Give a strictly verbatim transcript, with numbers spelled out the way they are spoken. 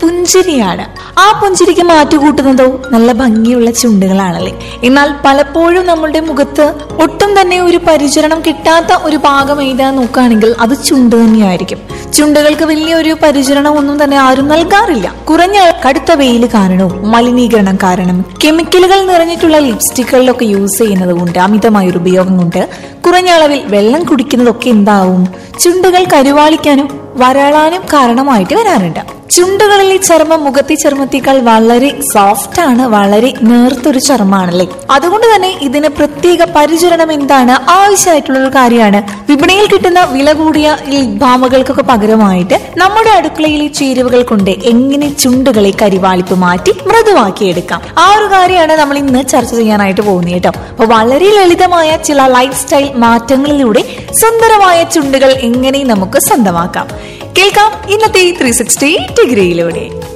പുഞ്ചിരിയാണ്. ആ പുഞ്ചിരിക്ക് മാറ്റുകൂട്ടുന്നതോ നല്ല ഭംഗിയുള്ള ചുണ്ടുകളാണല്ലേ. എന്നാൽ പലപ്പോഴും നമ്മളുടെ മുഖത്ത് ഒട്ടും തന്നെ ഒരു പരിചരണം കിട്ടാത്ത ഒരു ഭാഗം എഴുതാൻ നോക്കുകയാണെങ്കിൽ അത് ചുണ്ട് തന്നെയായിരിക്കും. ചുണ്ടുകൾക്ക് വലിയൊരു പരിചരണം ഒന്നും തന്നെ ആരും നൽകാറില്ല. കുറഞ്ഞ കടുത്ത വെയിൽ കാരണവും മലിനീകരണം കാരണം കെമിക്കലുകൾ നിറഞ്ഞിട്ടുള്ള ലിപ്സ്റ്റിക്കുകളിലൊക്കെ യൂസ് ചെയ്യുന്നത് കൊണ്ട്, അമിതമായ ഒരു ഉപയോഗം കൊണ്ട് കുറഞ്ഞ അളവിൽ വെള്ളം കുടിക്കുന്നതൊക്കെ എന്താവും, ചുണ്ടുകൾ കരുവാളിക്കാനും വരളാനും കാരണമായിട്ട് വരാറുണ്ട്. ചുണ്ടുകളിലെ ചർമ്മം മുഖത്തെ ചർമ്മത്തേക്കാൾ വളരെ സോഫ്റ്റ് ആണ്, വളരെ നേർത്തൊരു ചർമ്മമാണല്ലേ. അതുകൊണ്ട് തന്നെ ഇതിന് പ്രത്യേക പരിചരണം എന്താണ് ആവശ്യമായിട്ടുള്ള ഒരു കാര്യമാണ്. വിപണിയിൽ കിട്ടുന്ന വില കൂടിയ ലിപ് ബാമുകൾക്കൊക്കെ പകരമായിട്ട് നമ്മുടെ അടുക്കളയിലെ ചേരുവകൾ കൊണ്ട് എങ്ങനെ ചുണ്ടുകളെ കരിവാളിപ്പ് മാറ്റി മൃദുവാക്കിയെടുക്കാം, ആ ഒരു കാര്യമാണ് നമ്മൾ ഇന്ന് ചർച്ച ചെയ്യാനായിട്ട് പോകുന്നത് കേട്ടോ. അപ്പൊ വളരെ ലളിതമായ ചില ലൈഫ് സ്റ്റൈൽ മാറ്റങ്ങളിലൂടെ സുന്ദരമായ ചുണ്ടുകൾ എങ്ങനെ നമുക്ക് സ്വന്തമാക്കാം, കേൾക്കാം ഇന്നത്തെ ത്രീ സിക്സ്റ്റി ഡിഗ്രിയിലൂടെ.